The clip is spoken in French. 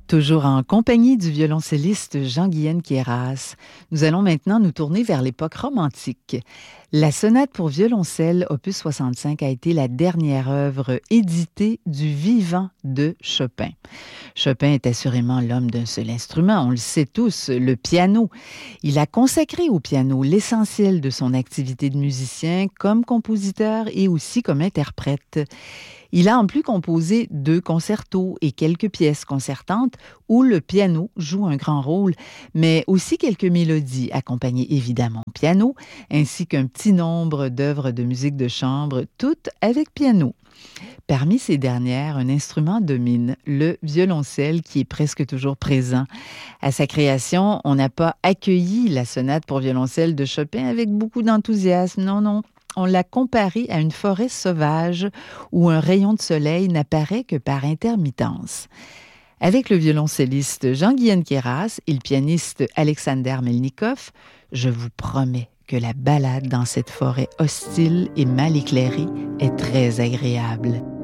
Toujours en compagnie du violoncelliste Jean-Guyen Queyras, nous allons maintenant nous tourner vers l'époque romantique. La sonate pour violoncelle, opus 65, a été la dernière œuvre éditée du vivant de Chopin. Chopin est assurément l'homme d'un seul instrument, on le sait tous, le piano. Il a consacré au piano l'essentiel de son activité de musicien comme compositeur et aussi comme interprète. Il a en plus composé 2 concertos et quelques pièces concertantes où le piano joue un grand rôle, mais aussi quelques mélodies accompagnées évidemment au piano, ainsi qu'un petit nombre d'œuvres de musique de chambre, toutes avec piano. Parmi ces dernières, un instrument domine, le violoncelle, qui est presque toujours présent. À sa création, on n'a pas accueilli la sonate pour violoncelle de Chopin avec beaucoup d'enthousiasme, non. On l'a comparée à une forêt sauvage où un rayon de soleil n'apparaît que par intermittence. Avec le violoncelliste Jean-Guyen Queyras et le pianiste Alexander Melnikov, je vous promets que la balade dans cette forêt hostile et mal éclairée est très agréable.